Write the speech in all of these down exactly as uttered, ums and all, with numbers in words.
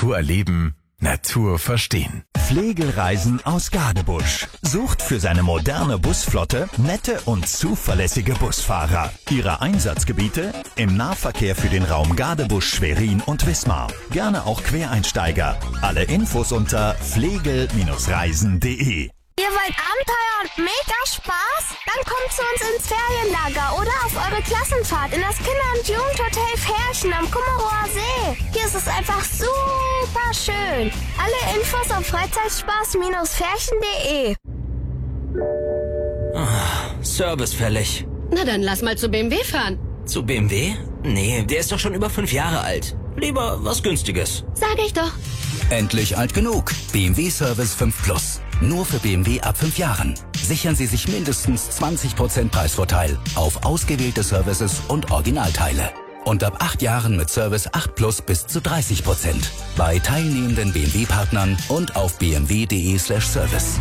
Natur erleben, Natur verstehen. Pflegelreisen aus Gadebusch. Sucht für seine moderne Busflotte nette und zuverlässige Busfahrer. Ihre Einsatzgebiete im Nahverkehr für den Raum Gadebusch, Schwerin und Wismar. Gerne auch Quereinsteiger. Alle Infos unter pflegel Reisen punkt de. Ihr wollt Abenteuer und mega Spaß? Dann kommt zu uns ins Ferienlager oder auf eure Klassenfahrt in das Kinder- und Jugendhotel Ferchen am Kummerower See. Hier ist es einfach super schön. Alle Infos auf Freizeitspaß Ferchen punkt de. Oh, Service fällig. Na dann lass mal zu B M W fahren. Zu B M W? Nee, der ist doch schon über fünf Jahre alt. Lieber was Günstiges. Sag ich doch. Endlich alt genug. B M W Service fünf Plus. Nur für B M W ab fünf Jahren. Sichern Sie sich mindestens zwanzig Prozent Preisvorteil auf ausgewählte Services und Originalteile. Und ab acht Jahren mit Service acht Plus bis zu dreißig Prozent. Bei teilnehmenden B M W-Partnern und auf b m w punkt de slash service.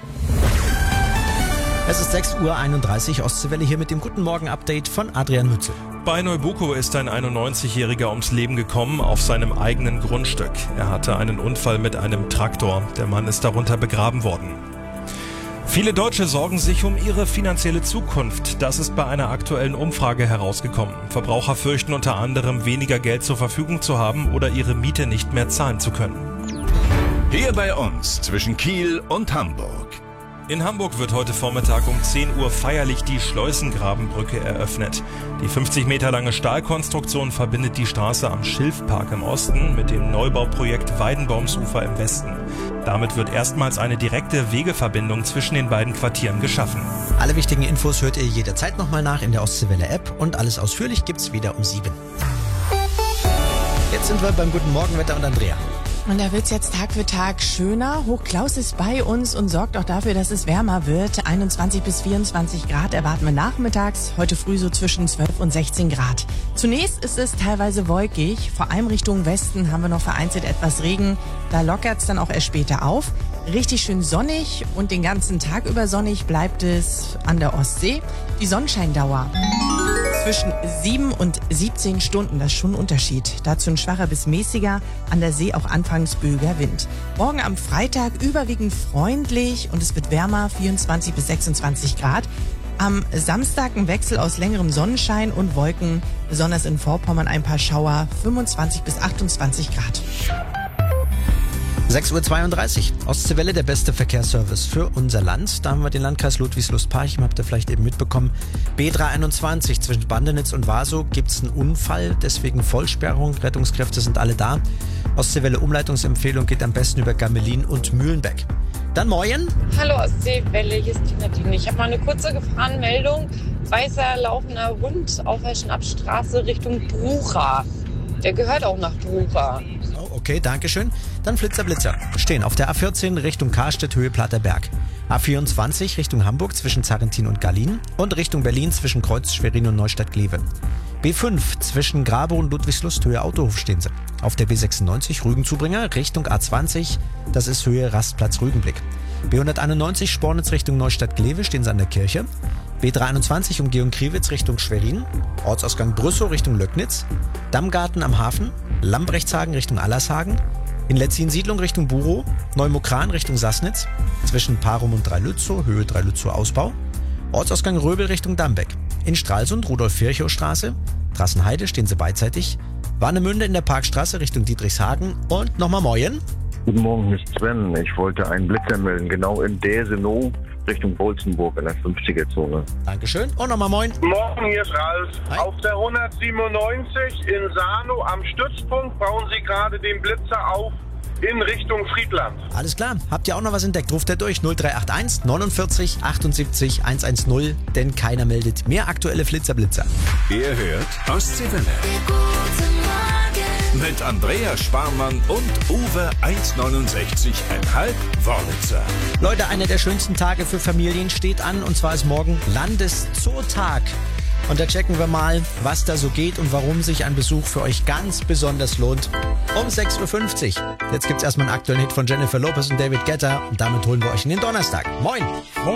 Es ist sechs Uhr einunddreißig, Ostseewelle hier mit dem Guten Morgen-Update von Adrian Mützel. Bei Neubuko ist ein einundneunzigjähriger ums Leben gekommen auf seinem eigenen Grundstück. Er hatte einen Unfall mit einem Traktor. Der Mann ist darunter begraben worden. Viele Deutsche sorgen sich um ihre finanzielle Zukunft. Das ist bei einer aktuellen Umfrage herausgekommen. Verbraucher fürchten unter anderem, weniger Geld zur Verfügung zu haben oder ihre Miete nicht mehr zahlen zu können. Hier bei uns zwischen Kiel und Hamburg. In Hamburg wird heute Vormittag um zehn Uhr feierlich die Schleusengrabenbrücke eröffnet. Die fünfzig Meter lange Stahlkonstruktion verbindet die Straße am Schilfpark im Osten mit dem Neubauprojekt Weidenbaumsufer im Westen. Damit wird erstmals eine direkte Wegeverbindung zwischen den beiden Quartieren geschaffen. Alle wichtigen Infos hört ihr jederzeit nochmal nach in der Ostseewelle-App und alles ausführlich gibt's wieder um sieben. Jetzt sind wir beim Guten Morgenwetter und Andrea. Und da wird's jetzt Tag für Tag schöner. Hochklaus ist bei uns und sorgt auch dafür, dass es wärmer wird. einundzwanzig bis vierundzwanzig Grad erwarten wir nachmittags. Heute früh so zwischen zwölf und sechzehn Grad. Zunächst ist es teilweise wolkig. Vor allem Richtung Westen haben wir noch vereinzelt etwas Regen. Da lockert's dann auch erst später auf. Richtig schön sonnig und den ganzen Tag über sonnig bleibt es an der Ostsee. Die Sonnenscheindauer zwischen sieben und siebzehn Stunden, das ist schon ein Unterschied. Dazu ein schwacher bis mäßiger, an der See auch anfangs böiger Wind. Morgen am Freitag überwiegend freundlich und es wird wärmer, vierundzwanzig bis sechsundzwanzig Grad. Am Samstag ein Wechsel aus längerem Sonnenschein und Wolken, besonders in Vorpommern ein paar Schauer, fünfundzwanzig bis achtundzwanzig Grad. sechs Uhr zweiunddreißig. Ostseewelle, der beste Verkehrsservice für unser Land. Da haben wir den Landkreis Ludwigslust-Parchim, habt ihr vielleicht eben mitbekommen. B dreihunderteinundzwanzig zwischen Bandenitz und Warsow gibt's einen Unfall, deswegen Vollsperrung. Rettungskräfte sind alle da. Ostseewelle Umleitungsempfehlung geht am besten über Gamelin und Mühlenbeck. Dann Moin. Hallo Ostseewelle, hier ist die Nadine. Ich habe mal eine kurze Gefahrenmeldung. Weißer laufender Hund auf der Schnappstraße Richtung Brucha. Der gehört auch nach Brucha. Oh, okay, danke schön. Dann Flitzer, Blitzer. Stehen auf der A vierzehn Richtung Karstedt, Höhe Platterberg. A vierundzwanzig Richtung Hamburg zwischen Zarrentin und Gallien. Und Richtung Berlin zwischen Kreuz, Schwerin und Neustadt-Glewe. B fünf zwischen Grabow und Ludwigslust, Höhe Autohof stehen sie. Auf der B sechsundneunzig Rügenzubringer Richtung A zwanzig. Das ist Höhe Rastplatz Rügenblick. B hunderteinundneunzig Spornitz Richtung Neustadt-Glewe stehen sie an der Kirche. B dreihunderteinundzwanzig Umgehung Kriwitz Richtung Schwerin, Ortsausgang Brüssow Richtung Löcknitz, Dammgarten am Hafen, Lambrechtshagen Richtung Allershagen, in Letzin-Siedlung Richtung Burow, Neumokran Richtung Sassnitz, zwischen Parum und Dreilützow, Höhe Dreilützow Ausbau, Ortsausgang Röbel Richtung Dambeck, in Stralsund Rudolf-Virchow-Straße, Trassenheide stehen sie beidseitig, Warnemünde in der Parkstraße Richtung Dietrichshagen und nochmal Moin. Guten Morgen, hier ist Sven. Ich wollte einen Blitzer melden, genau in Desenow Richtung Bolzenburg in der fünfziger-Zone. Dankeschön. Und nochmal Moin. Morgen, hier ist Ralf. Hi. Auf der hundertsiebenundneunzig in Sano am Stützpunkt bauen Sie gerade den Blitzer auf in Richtung Friedland. Alles klar. Habt ihr auch noch was entdeckt? Ruft er durch null drei acht eins neunundvierzig achtundsiebzig hundertzehn, denn keiner meldet mehr aktuelle Flitzer-Blitzer. Ihr hört Ostseewelle. Mit Andrea Sparmann und Uwe eins neunundsechzig Komma fünf Wörlitzer. Leute, einer der schönsten Tage für Familien steht an und zwar ist morgen Landeszootag. Und da checken wir mal, was da so geht und warum sich ein Besuch für euch ganz besonders lohnt. Um sechs Uhr fünfzig. Jetzt gibt's erstmal einen aktuellen Hit von Jennifer Lopez und David Guetta und damit holen wir euch in den Donnerstag. Moin!